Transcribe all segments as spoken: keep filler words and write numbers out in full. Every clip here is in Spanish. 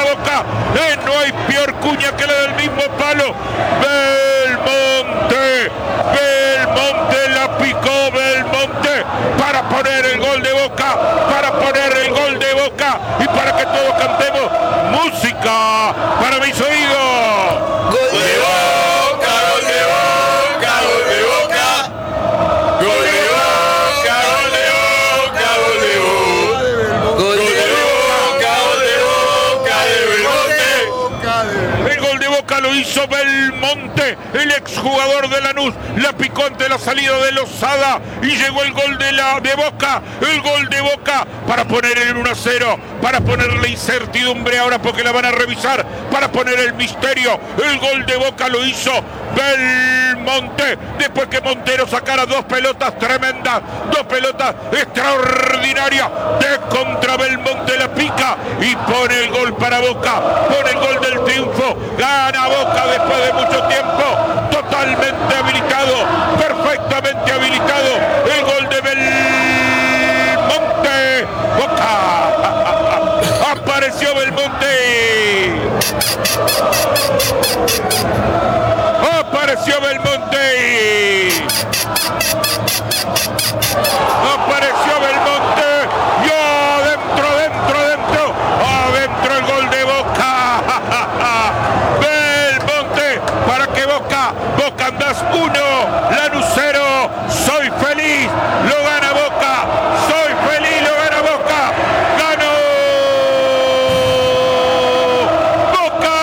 Boca. Eh, no hay peor cuña que la del mismo palo. Belmonte, Belmonte la picó Belmonte para poner el gol de Boca, para poner el gol de Boca y para que todos cantemos música para mis oídos. Gol de Boca, gol de Boca, gol de Boca. Gol de Boca, gol de Boca, gol de Boca. Gol de Boca, gol de Boca, de Belmonte. El gol de Boca lo hizo Belmonte, el exjugador de Lanús, la picó ante la salida de Lozada y llegó el gol de, la, de Boca, el gol de Boca para poner el uno a cero, para ponerle incertidumbre ahora porque la van a revisar, para poner el misterio. El gol de Boca lo hizo Belmonte, después que Montero sacara dos pelotas tremendas, dos pelotas extraordinarias, de contra Belmonte la pica y pone el gol para Boca, pone el gol del triunfo, gana Boca después de mucho tiempo, totalmente habilitado, perfectamente habilitado, el gol de Belmonte, Boca, apareció Belmonte, apareció Belmonte, apareció Belmonte, y adentro, adentro, adentro, adentro el gol de Boca, Belmonte, para que Boca, Boca andás uno, Lanús cero, soy feliz, lo gana Boca, soy feliz, lo gana Boca, ganó Boca,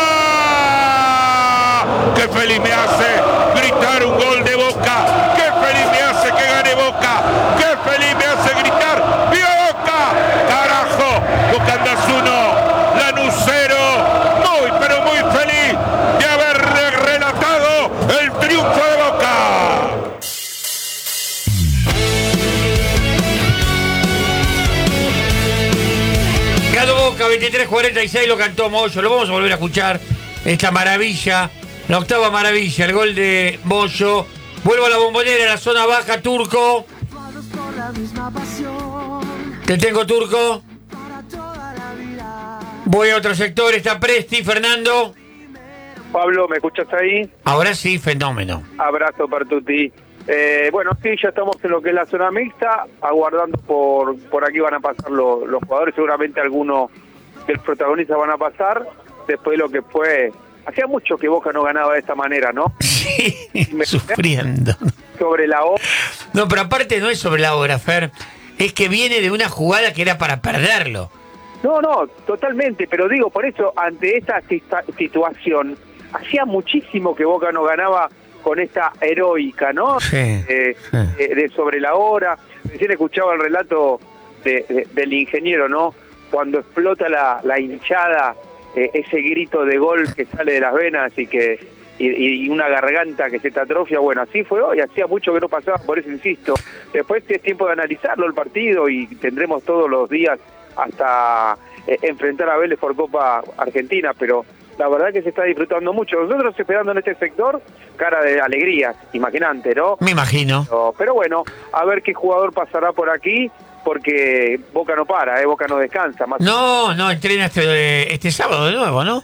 qué feliz me hace gritar un gol de Boca, qué feliz me hace que gane Boca, qué feliz me hace gritar, ¡viva Boca! ¡Carajo! Boca andás uno, Lanús cero, muy pero muy feliz de haber relatado el triunfo de Boca. Ganó Boca, veintitrés cuarenta y seis, lo cantó Moyo, lo vamos a volver a escuchar, esta maravilla, la octava maravilla, el gol de Moyo. Vuelvo a la Bombonera, a la zona baja, Turco. Te tengo, Turco. Voy a otro sector, está Presti, Fernando. Pablo, ¿me escuchas ahí? Ahora sí, fenómeno. Abrazo para Tuti. Eh, bueno, sí, ya estamos en lo que es la zona mixta, aguardando por por aquí van a pasar los, los jugadores, seguramente algunos de los protagonistas van a pasar, después de lo que fue... Hacía mucho que Boca no ganaba de esta manera, ¿no? Sí, sufriendo. Sobre la hora. No, pero aparte no es sobre la hora, Fer, es que viene de una jugada que era para perderlo. No, no, totalmente, pero digo, por eso, ante esta situación, hacía muchísimo que Boca no ganaba con esta heroica, ¿no? Sí, eh, sí. Eh, de sobre la hora. Recién escuchaba el relato de, de, del ingeniero, ¿no? Cuando explota la, la hinchada, eh, ese grito de gol que sale de las venas y que y, y una garganta que se te atrofia, bueno, así fue hoy, hacía mucho que no pasaba, por eso insisto. Después es tiempo de analizarlo el partido y tendremos todos los días hasta eh, enfrentar a Vélez por Copa Argentina, pero la verdad que se está disfrutando mucho. Nosotros esperando en este sector, cara de alegría, imaginante, ¿no? Me imagino. Pero, pero bueno, a ver qué jugador pasará por aquí, porque Boca no para, ¿eh? Boca no descansa. Más No, no, entrena este, este sábado de nuevo, ¿no?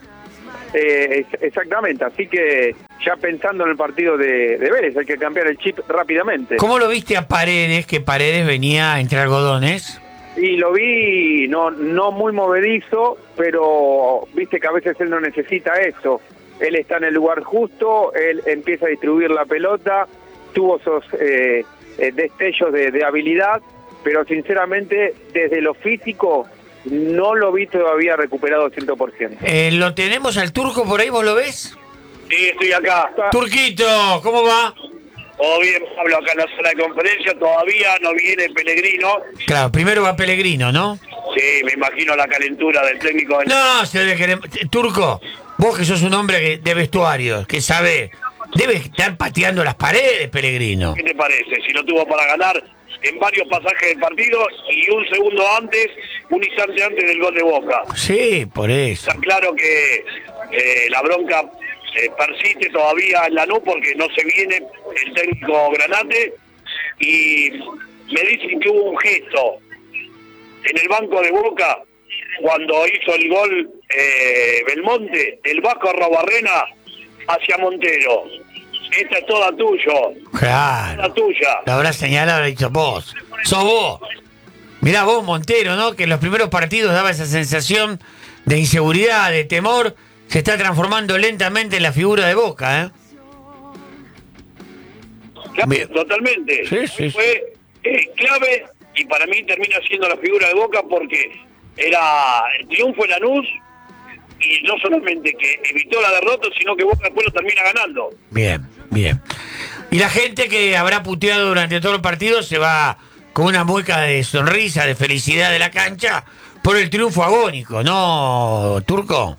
Eh, exactamente, así que ya pensando en el partido de, de Vélez, hay que cambiar el chip rápidamente. ¿Cómo lo viste a Paredes, que Paredes venía entre algodones? Y lo vi no no muy movedizo, pero viste que a veces él no necesita eso. Él está en el lugar justo, él empieza a distribuir la pelota, tuvo esos eh, eh, destellos de, de habilidad, pero sinceramente desde lo físico no lo vi todavía recuperado cien por ciento. Eh, ¿Lo tenemos al Turco por ahí? ¿Vos lo ves? Sí, estoy acá. Turquito, ¿cómo va? Todo bien, Pablo, acá en la zona de conferencia. Todavía no viene Pellegrino. Claro, primero va Pellegrino, ¿no? Sí, me imagino la calentura del técnico. Del... No, se debe querer... Turco, vos que sos un hombre que, de vestuarios, que sabe, debe estar pateando las paredes, Pellegrino. ¿Qué te parece? Si lo tuvo para ganar en varios pasajes del partido y un segundo antes, un instante antes del gol de Boca. Sí, por eso. Está claro que eh, la bronca eh, persiste todavía en Lanús porque no se viene el técnico Granate y me dicen que hubo un gesto en el banco de Boca cuando hizo el gol eh, Belmonte, el Vasco Arrobarrena hacia Montero. Esta es toda tuyo. Claro. Toda tuya. Lo habrás señalado, lo dicho vos. Sos vos. Mirá vos, Montero, ¿no? Que en los primeros partidos daba esa sensación de inseguridad, de temor. Se está transformando lentamente en la figura de Boca, ¿eh? Claro, Bien. totalmente. Sí, sí, Fue eh, clave y para mí termina siendo la figura de Boca porque era el triunfo en Lanús y no solamente que evitó la derrota, sino que Boca después lo termina ganando. Bien, bien. Y la gente que habrá puteado durante todo el partido se va con una mueca de sonrisa, de felicidad de la cancha por el triunfo agónico, ¿no, Turco?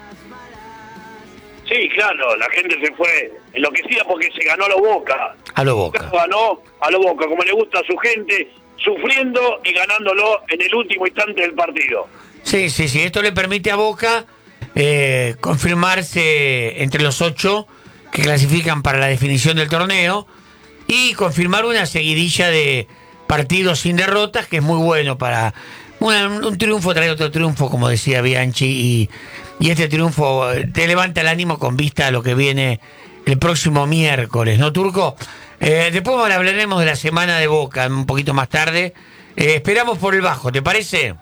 Sí, claro, la gente se fue enloquecida porque se ganó a lo Boca. A lo Boca. Ganó a lo Boca, como le gusta a su gente, sufriendo y ganándolo en el último instante del partido. Sí, sí, sí. Esto le permite a Boca eh, confirmarse entre los ocho que clasifican para la definición del torneo y confirmar una seguidilla de partidos sin derrotas, que es muy bueno para una, un triunfo trae otro triunfo, como decía Bianchi, y, y este triunfo te levanta el ánimo con vista a lo que viene el próximo miércoles, ¿no, Turco? Eh, después hablaremos de la semana de Boca un poquito más tarde. Eh, esperamos por el bajo, ¿te parece?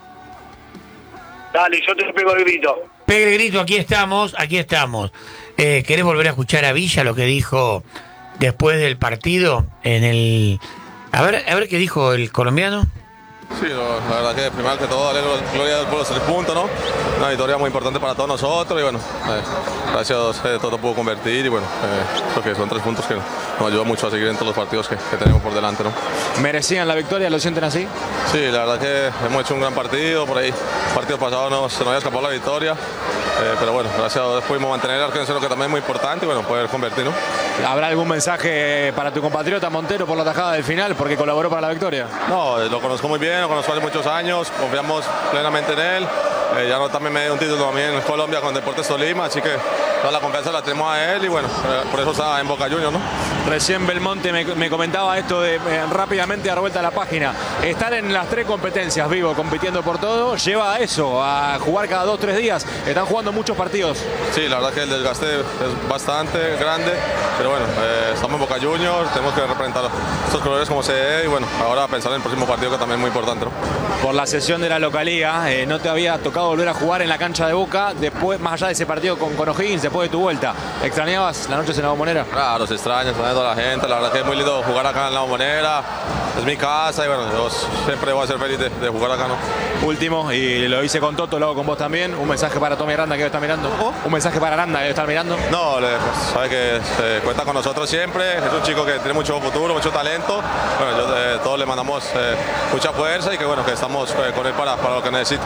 Dale, yo te pego el grito. Pegue el grito, aquí estamos, aquí estamos. Eh, ¿Querés volver a escuchar a Villa lo que dijo después del partido en el... A ver, a ver qué dijo el colombiano. Sí, lo, la verdad que primero que todo, darle gloria al pueblo de tres puntos, ¿no? Una victoria muy importante para todos nosotros y bueno, eh, gracias a Dios eh, todo pudo convertir y bueno, eh, creo que son tres puntos que nos ayudan mucho a seguir en todos los partidos que, que tenemos por delante, ¿no? ¿Merecían la victoria? ¿Lo sienten así? Sí, la verdad que hemos hecho un gran partido, por ahí el partido pasado nos, se nos había escapado la victoria, eh, pero bueno, gracias a Dios pudimos mantener el arco en cero, que también es muy importante y bueno, poder convertir, ¿no? ¿Habrá algún mensaje para tu compatriota Montero por la tajada del final, porque colaboró para la victoria? No, lo conozco muy bien, lo conozco hace muchos años, confiamos plenamente en él. Eh, ya no también me dio un título también en Colombia con Deportes Tolima, así que toda la confianza la tenemos a él y bueno, eh, por eso está en Boca Juniors, ¿no? Recién Belmonte me, me comentaba esto de eh, rápidamente dar vuelta a la página. Estar en las tres competencias, Vivo, compitiendo por todo, lleva a eso, a jugar cada dos, tres días. Están jugando muchos partidos. Sí, la verdad que el desgaste es bastante grande, pero bueno, eh, estamos en Boca Juniors, tenemos que representar estos colores como se debe y bueno, ahora pensar en el próximo partido que también es muy importante, ¿no? Por la sesión de la localía, eh, no te había tocado volver a jugar en la cancha de Boca, después, más allá de ese partido con, con O'Higgins, después de tu vuelta. ¿Extrañabas las noches en la Bombonera? Claro, se extraña, extraña a toda la gente, la verdad que es muy lindo jugar acá en la Bombonera, es mi casa y bueno, yo siempre voy a ser feliz de, de jugar acá, ¿no? Último, y lo hice con Toto, lo hago con vos también, un mensaje para Tommy Aranda que debe estar mirando. ¿Oh? Un mensaje para Aranda que debe estar mirando. No, le, pues, sabe que eh, cuenta con nosotros siempre, es un chico que tiene mucho futuro, mucho talento, bueno, yo, eh, todos le mandamos eh, mucha fuerza y que bueno, que estamos eh, con él para, para lo que necesite.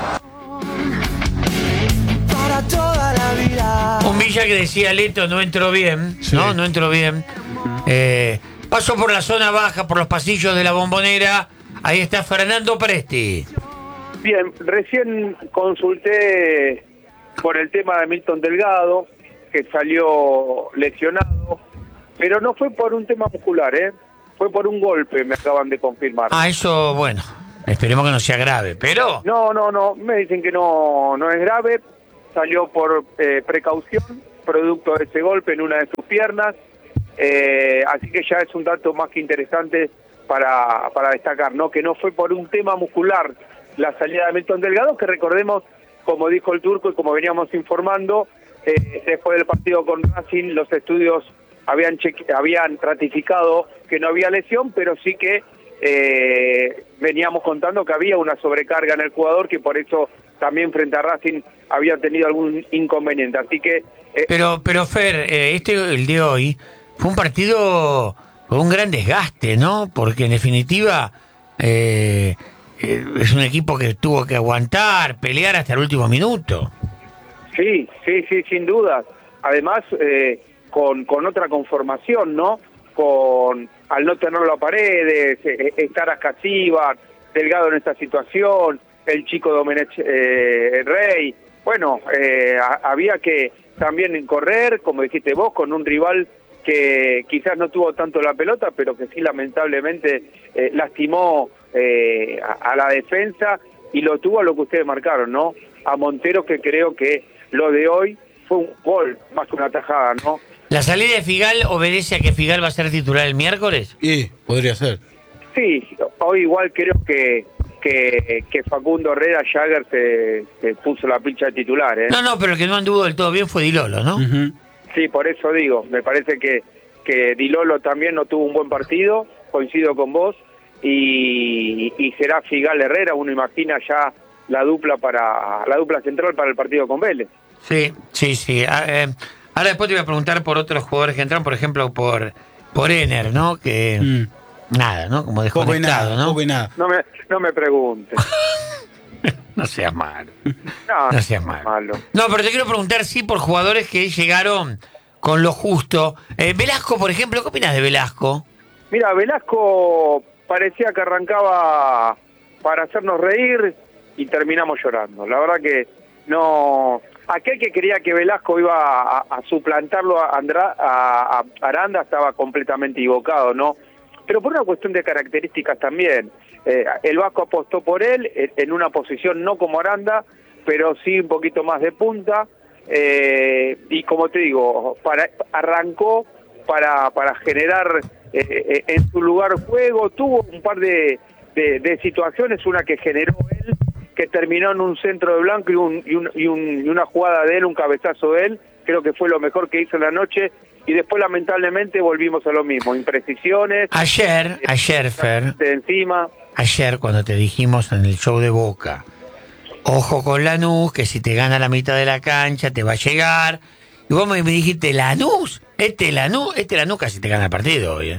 Un Villa que decía Leto no entró bien, Sí. ¿no? No entró bien. Eh, pasó por la zona baja, por los pasillos de la Bombonera. Ahí está Fernando Presti. Bien, recién consulté por el tema de Milton Delgado, que salió lesionado, pero no fue por un tema muscular, ¿eh? Fue por un golpe, me acaban de confirmar. Ah, eso, bueno, esperemos que no sea grave, pero... No, no, no, me dicen que no, no es grave, salió por eh, precaución, producto de ese golpe en una de sus piernas, eh, así que ya es un dato más que interesante para, para destacar, ¿no? Que no fue por un tema muscular la salida de Milton Delgado, que recordemos, como dijo el Turco y como veníamos informando, eh, después del partido con Racing, los estudios habían, cheque, habían ratificado que no había lesión, pero sí que eh, veníamos contando que había una sobrecarga en el jugador, que por eso también frente a Racing había tenido algún inconveniente. Así que... Eh, Pero, pero Fer, eh, este, el de hoy, fue un partido con un gran desgaste, ¿no? Porque en definitiva eh, eh, es un equipo que tuvo que aguantar, pelear hasta el último minuto. Sí, sí, sí, sin duda. Además, eh, con, con otra conformación, ¿no? Con al no tenerlo a Paredes, eh, estar a Casíbar, Delgado en esta situación, el chico Domenech eh, Rey. Bueno, eh, a, había que también correr, como dijiste vos, con un rival que quizás no tuvo tanto la pelota, pero que sí lamentablemente eh, lastimó eh, a, a la defensa y lo tuvo a lo que ustedes marcaron, ¿no? A Montero, que creo que lo de hoy fue un gol más que una tajada, ¿no? ¿La salida de Figal obedece a que Figal va a ser titular el miércoles? Y podría ser. Sí, hoy igual creo que que, que Facundo Herrera Jagger se, se puso la pincha de titular, ¿eh? No, no, pero el que no anduvo del todo bien fue Di Lolo, ¿no? Uh-huh. Sí, por eso digo, me parece que, que Di Lolo también no tuvo un buen partido, coincido con vos, y, y será Figal Herrera, uno imagina ya la dupla para la dupla central para el partido con Vélez. Sí, sí, sí. Ah, eh, ahora después te voy a preguntar por otros jugadores que entraron, por ejemplo, por, por Ener, ¿no? Que Mm. nada, ¿no? Como Poco y desconectado, nada, ¿no? poco y nada. No me no me preguntes. No seas malo. No, No seas malo. malo. No, pero te quiero preguntar, sí, por jugadores que llegaron con lo justo. Eh, Velasco, por ejemplo, ¿qué opinas de Velasco? Mira, Velasco parecía que arrancaba para hacernos reír y terminamos llorando. La verdad que no... Aquel que creía que Velasco iba a, a suplantarlo a, Andra, a, a Aranda estaba completamente equivocado, ¿no? Pero por una cuestión de características también. Eh, el Vasco apostó por él en, en una posición no como Aranda, pero sí un poquito más de punta. Eh, y como te digo, para, arrancó para, para generar eh, en su lugar juego. Tuvo un par de, de, de situaciones, una que generó él, que terminó en un centro de Blanco y, un, y, un, y, un, y una jugada de él, un cabezazo de él, creo que fue lo mejor que hizo en la noche, y después lamentablemente volvimos a lo mismo, imprecisiones. Ayer, ayer, Fer, De encima. ayer cuando te dijimos en el show de Boca, ojo con Lanús, que si te gana la mitad de la cancha te va a llegar, y vos me, me dijiste, Lanús, este Lanús, este Lanús casi te gana el partido hoy, ¿eh?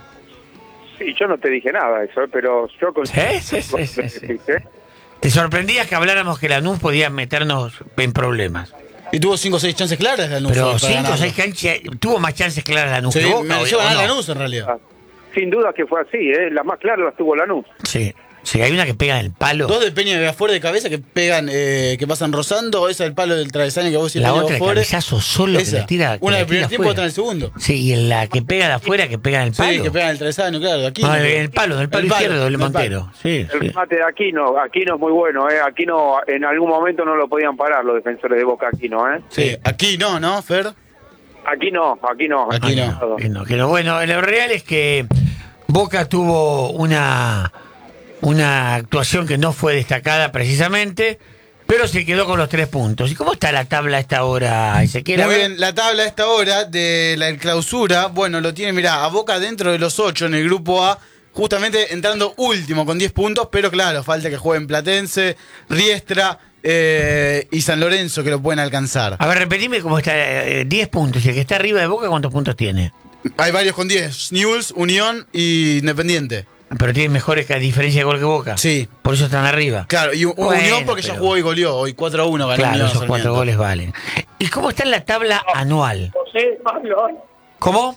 Sí, yo no te dije nada de eso, pero yo... Con... Sí, sí, sí, sí, sí. ¿Te sorprendías que habláramos que Lanús podía meternos en problemas? Y tuvo cinco o seis chances claras Lanús. Pero para cinco o ganarlo. seis canchas, tuvo más chances claras Lanús Sí, que Boca. mereció ¿o ganar no? Lanús en realidad. Sin duda que fue así, ¿eh? Las más claras las tuvo Lanús. Sí, sí, hay una que pega en el palo. Dos de Peña de afuera de cabeza que pegan, eh, que pasan rozando, esa del palo del travesaño que vos decís La Peña de otra, el afuera. cabezazo solo Esa. que le tira. que Una le del primer tira tiempo, afuera. otra en el segundo. Sí, y en la que pega de afuera, que pega en el palo. Sí, que pegan el travesaño, claro. Aquí No, no, en el palo, en el palo El palo, izquierdo del el palo. Montero. Sí, El sí. remate de Aquino, Aquino es muy bueno, ¿eh? Aquino en algún momento no lo podían parar los defensores de Boca, Aquino, ¿eh? Sí, aquí no, ¿no, Fer? Aquí no, aquí no. Aquí no. Que no, que no. Bueno, lo real es que Boca tuvo una, una actuación que no fue destacada precisamente, pero se quedó con los tres puntos. ¿Y cómo está la tabla a esta hora, Ezequiel? A Muy ver. bien, la tabla a esta hora de la clausura, bueno, lo tiene, mirá, a Boca dentro de los ocho en el grupo A, justamente entrando último con diez puntos, pero claro, falta que jueguen Platense, Riestra eh, y San Lorenzo que lo pueden alcanzar. A ver, repetime cómo está. eh, diez puntos. Y el que está arriba de Boca, ¿cuántos puntos tiene? Hay varios con diez, Newell's, Unión y Independiente. Pero tiene mejores que diferencia de gol que Boca. Sí. Por eso están arriba. Claro, y Bueno, Unión porque ya pero- jugó y goleó, hoy cuatro a uno ganó Claro, Unión esos Sarmiento. cuatro goles valen. ¿Y cómo está en la tabla anual? José, Pablo. ¿Cómo?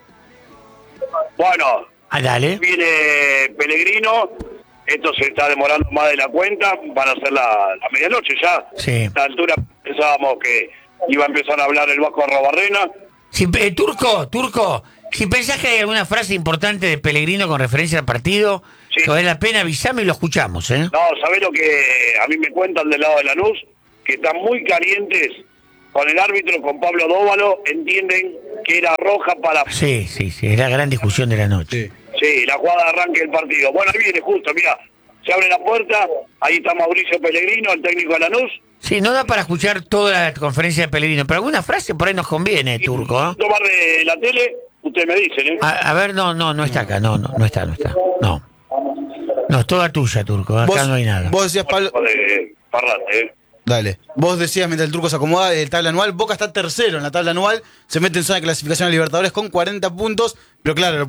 Bueno, Ah, dale. viene Pellegrino, esto se está demorando más de la cuenta, van a ser la, la medianoche ya. Sí. A esta altura pensábamos que iba a empezar a hablar el Vasco Arrobarrena. Si, eh, Turco, Turco, si pensás que hay alguna frase importante de Pellegrino con referencia al partido, Sí. que vale la pena, avisame y lo escuchamos, ¿eh? No, ¿sabés lo que a mí me cuentan del lado de Lanús? Que están muy calientes con el árbitro, con Pablo Dóvalo, entienden que era roja para... Sí, sí, sí, es la gran discusión de la noche. Sí, la jugada de arranque del partido. Bueno, ahí viene justo, mira, se abre la puerta, ahí está Mauricio Pellegrino, el técnico de Lanús. Sí, no da para escuchar toda la conferencia de Pellegrino, pero alguna frase por ahí nos conviene, Turco, ¿eh? Tomar de la tele, ustedes me dicen, ¿eh? A, a ver, no, no, no está acá, no, no, no está, no está, no. No, es toda tuya, Turco, acá Vos, no hay nada. vos decías, Pablo... De parlante, ¿eh? Dale. Vos decías, mientras el Turco se acomoda, el tabla anual, Boca está tercero en la tabla anual, se mete en zona de clasificación a Libertadores con cuarenta puntos, pero claro,